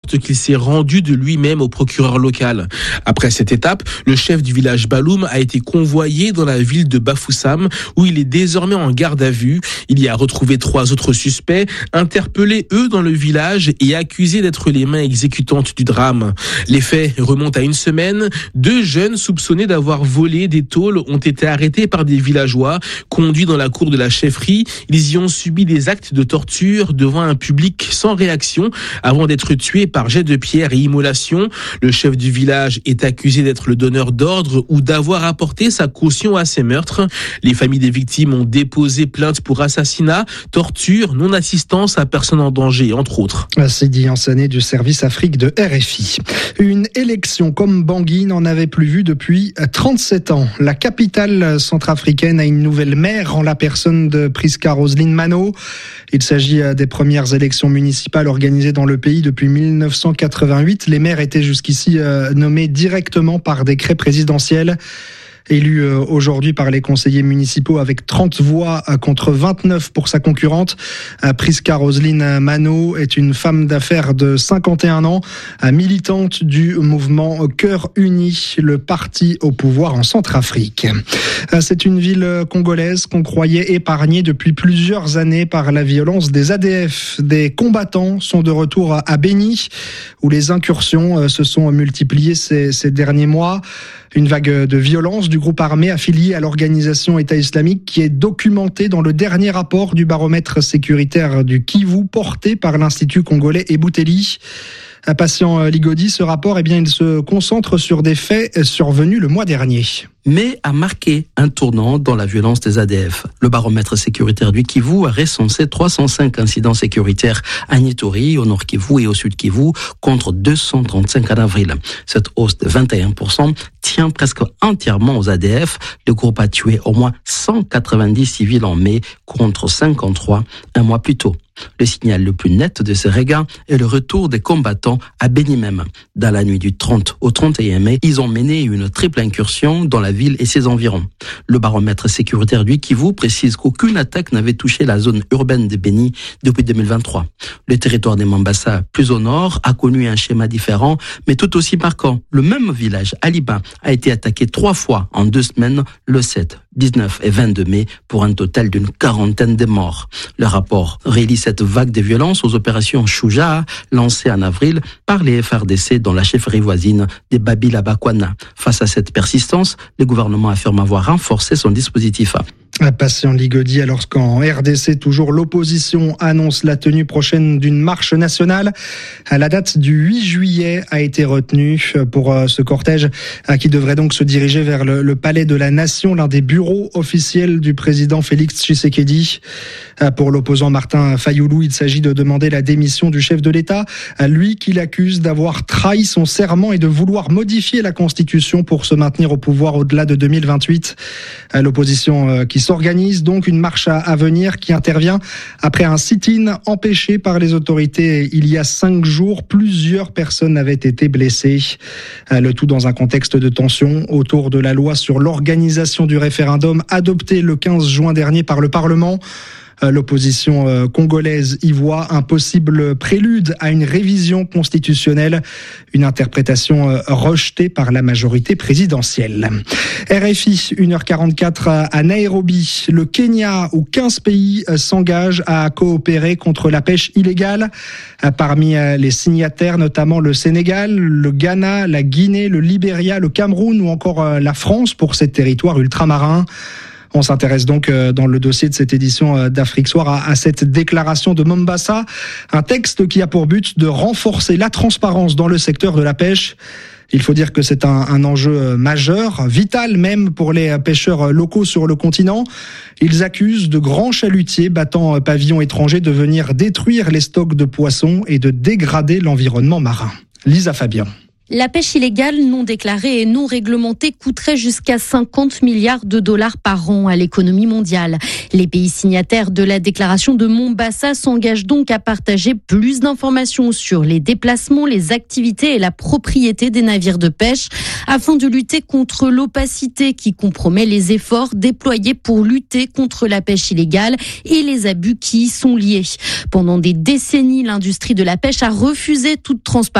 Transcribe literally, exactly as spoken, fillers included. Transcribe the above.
sorte qu'il s'est rendu de lui-même au procureur local. Après cette étape, le chef du village Baloum a été convoyé dans la ville de Bafoussam, où il est désormais en garde à vue. Il y a retrouvé trois autres suspects, interpellés eux dans le village et accusés d'être les mains exécutantes du drame. Les faits remontent à une semaine. Deux jeunes soupçonnés d'avoir volé des tôles ont été arrêtés par des villageois, conduits dans la cour de la chefferie. Ils y ont subi des actes de torture devant un public sans réaction avant d'être tués par jet de pierre et immolation. Le chef du village est accusé d'être le donneur d'ordre ou d'avoir apporté sa caution à ces meurtres. Les familles des victimes ont déposé plainte pour assassinat, torture, non-assistance à personne en danger, entre autres. Sidi Ansané du service Afrique de R F I. Une élection comme Bangui n'en avait plus vu depuis trente-sept ans. La capitale centrafricaine a une nouvelle maire en la personne de Priska Roselyne Mano. Il s'agit des premières élections municipales organisées dans le pays depuis mille neuf cent quatre-vingt-huit. Les maires étaient jusqu'ici nommés directement par décret présidentiel. Élu aujourd'hui par les conseillers municipaux avec trente voix contre vingt-neuf pour sa concurrente. Priska Roselyne Mano est une femme d'affaires de cinquante et un ans, militante du mouvement Cœur Uni, le parti au pouvoir en Centrafrique. C'est une ville congolaise qu'on croyait épargnée depuis plusieurs années par la violence des A D F. Des combattants sont de retour à Béni, où les incursions se sont multipliées ces, ces derniers mois. Une vague de violence du groupe armé affilié à l'organisation État islamique qui est documentée dans le dernier rapport du baromètre sécuritaire du Kivu porté par l'Institut congolais Ebouteli. Un patient Ligodi, ce rapport, eh bien, il se concentre sur des faits survenus le mois dernier. Mais a marqué un tournant dans la violence des A D F. Le baromètre sécuritaire du Kivu a recensé trois cent cinq incidents sécuritaires à Nitori, au nord Kivu et au sud Kivu, contre deux cent trente-cinq en avril. Cette hausse de vingt et un pour cent tient presque entièrement aux A D F. Le groupe a tué au moins cent quatre-vingt-dix civils en mai, contre cinquante-trois un mois plus tôt. Le signal le plus net de ces regards est le retour des combattants à Béni même. Dans la nuit du trente au trente et un mai, ils ont mené une triple incursion dans la ville et ses environs. Le baromètre sécuritaire du Kivu précise qu'aucune attaque n'avait touché la zone urbaine de Béni depuis deux mille vingt-trois. Le territoire de Mambasa, plus au nord, a connu un schéma différent, mais tout aussi marquant. Le même village, Aliba, a été attaqué trois fois en deux semaines, le sept, dix-neuf et vingt-deux mai, pour un total d'une quarantaine de morts. Le rapport relie cette vague de violence aux opérations Chouja, lancées en avril par les F R D C dans la chefferie voisine de Babila-Bakwana. Face à cette persistance, le gouvernement affirme avoir renforcé son dispositif. Patient Ligodi, alors qu'en R D C, toujours l'opposition annonce la tenue prochaine d'une marche nationale. La date du huit juillet a été retenue pour ce cortège qui devrait donc se diriger vers le, le Palais de la Nation, l'un des bureaux officiels du président Félix Tshisekedi. Pour l'opposant Martin Fayoulou, il s'agit de demander la démission du chef de l'État, lui qu'il accuse d'avoir trahi son serment et de vouloir modifier la Constitution pour se maintenir au pouvoir au-delà de deux mille vingt-huit. L'opposition qui s'organise donc une marche à venir qui intervient après un sit-in empêché par les autorités il y a cinq jours. Plusieurs personnes avaient été blessées. Le tout dans un contexte de tension autour de la loi sur l'organisation du référendum adoptée le quinze juin dernier par le Parlement. L'opposition congolaise y voit un possible prélude à une révision constitutionnelle, une interprétation rejetée par la majorité présidentielle. R F I, une heure quarante-quatre à Nairobi. Le Kenya, où quinze pays s'engagent à coopérer contre la pêche illégale. Parmi les signataires, notamment le Sénégal, le Ghana, la Guinée, le Libéria, le Cameroun ou encore la France pour ces territoires ultramarins. On s'intéresse donc dans le dossier de cette édition d'Afrique Soir à, à cette déclaration de Mombasa, un texte qui a pour but de renforcer la transparence dans le secteur de la pêche. Il faut dire que c'est un, un enjeu majeur, vital même pour les pêcheurs locaux sur le continent. Ils accusent de grands chalutiers battant pavillon étranger de venir détruire les stocks de poissons et de dégrader l'environnement marin. Lisa Fabien. La pêche illégale non déclarée et non réglementée coûterait jusqu'à cinquante milliards de dollars par an à l'économie mondiale. Les pays signataires de la déclaration de Mombasa s'engagent donc à partager plus d'informations sur les déplacements, les activités et la propriété des navires de pêche afin de lutter contre l'opacité qui compromet les efforts déployés pour lutter contre la pêche illégale et les abus qui y sont liés. Pendant des décennies, l'industrie de la pêche a refusé toute transparence